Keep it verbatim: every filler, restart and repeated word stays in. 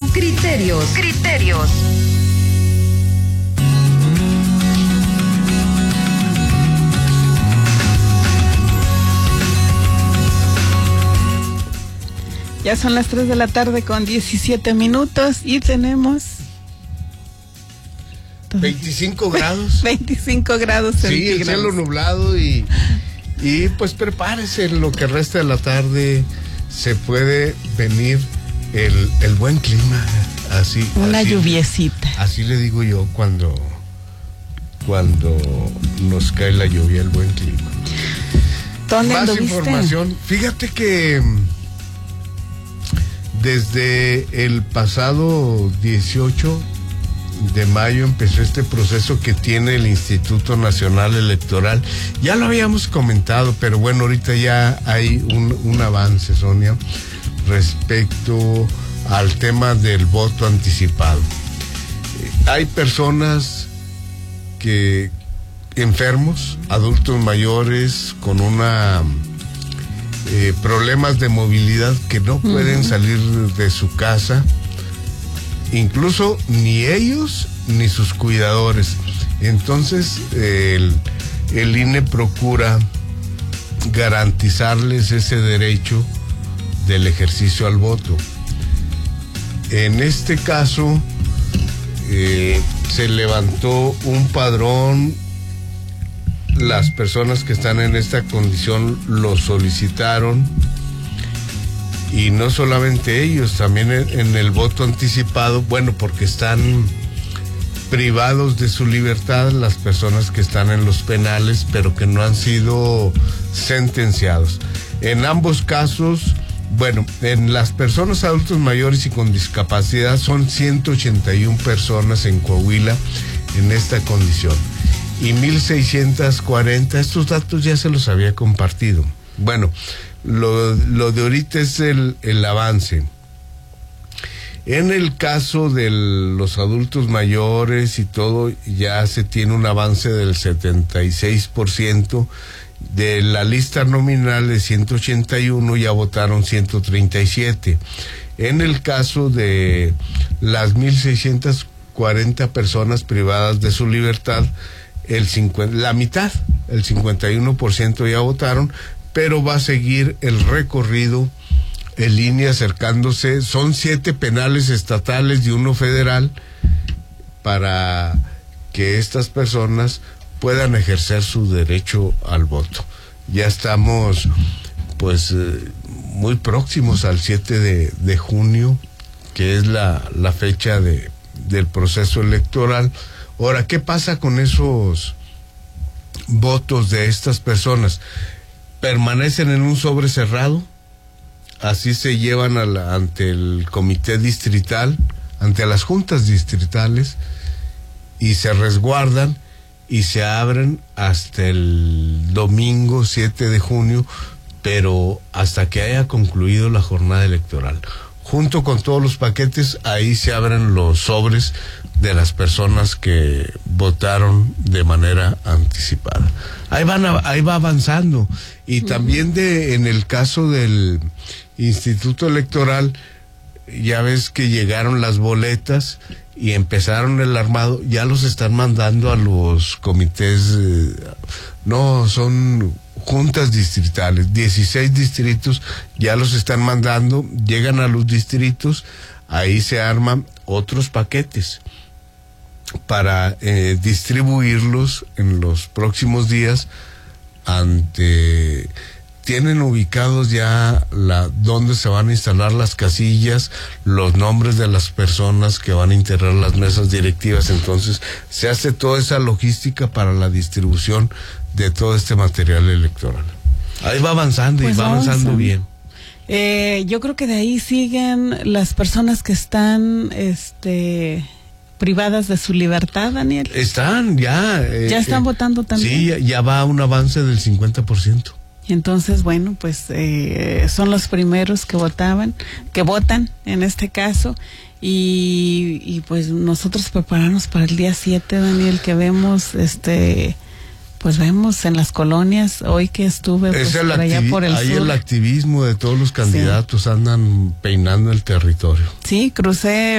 Criterios. Criterios. Ya son las tres de la tarde con diecisiete minutos y tenemos veinticinco grados. veinticinco grados centígrados. Sí, el cielo nublado y, y pues prepárese, en lo que resta de la tarde se puede venir el, el buen clima, así. Una así, lluviecita. Así le digo yo cuando, cuando nos cae la lluvia, el buen clima. ¿Dónde Más anduviste? Información. Fíjate que desde el pasado dieciocho de mayo empezó este proceso que tiene el Instituto Nacional Electoral. Ya lo habíamos comentado, pero bueno, ahorita ya hay un, un avance, Sonia, respecto al tema del voto anticipado. Hay personas que, enfermos, adultos mayores con una eh, problemas de movilidad que no pueden uh-huh. salir de su casa, incluso ni ellos ni sus cuidadores. Entonces el, el I N E procura garantizarles ese derecho del ejercicio al voto. En este caso eh, se levantó un padrón. Las personas que están en esta condición lo solicitaron, y no solamente ellos, también en, en el voto anticipado, bueno, porque están privados de su libertad las personas que están en los penales, pero que no han sido sentenciados. En ambos casos, bueno, en las personas adultos mayores y con discapacidad son ciento ochenta y una personas en Coahuila en esta condición, y mil seiscientos cuarenta, estos datos ya se los había compartido. Bueno, lo, lo de ahorita es el, el avance. En el caso de los adultos mayores y todo, ya se tiene un avance del setenta y seis por ciento. De la lista nominal de ciento ochenta y uno ya votaron ciento treinta y siete. En el caso de las mil seiscientos cuarenta personas privadas de su libertad, el cincuenta, la mitad, el cincuenta y uno por ciento ya votaron, pero va a seguir el recorrido en línea acercándose. Son siete penales estatales y uno federal para que estas personas puedan ejercer su derecho al voto. Ya estamos pues eh, muy próximos al siete de junio, que es la, la fecha de, del proceso electoral. Ahora, ¿qué pasa con esos votos de estas personas? Permanecen en un sobre cerrado, así se llevan a la, ante el comité distrital, ante las juntas distritales, y se resguardan y se abren hasta el domingo siete de junio, pero hasta que haya concluido la jornada electoral. Junto con todos los paquetes, ahí se abren los sobres de las personas que votaron de manera anticipada. Ahí van a, ahí va avanzando. Y también de en el caso del Instituto Electoral, ya ves que llegaron las boletas y empezaron el armado, ya los están mandando a los comités, eh, no, son juntas distritales, dieciséis distritos, ya los están mandando, llegan a los distritos, ahí se arman otros paquetes para eh, distribuirlos en los próximos días. Ante tienen ubicados ya la dónde se van a instalar las casillas, los nombres de las personas que van a integrar las mesas directivas. Entonces se hace toda esa logística para la distribución de todo este material electoral. Ahí va avanzando, pues y va avanzando bien. Eh, yo creo que de ahí siguen las personas que están, este, privadas de su libertad, Daniel. Están ya. Eh, ya están eh, votando también. Sí, ya, ya va un avance del cincuenta por ciento. Entonces, bueno, pues eh, son los primeros que votaban, que votan en este caso, y, y pues nosotros prepararnos para el día siete, Daniel, que vemos, este, pues vemos en las colonias, hoy que estuve pues, por allá por el ahí sur. El activismo de todos los candidatos, sí. Andan peinando el territorio. Sí, crucé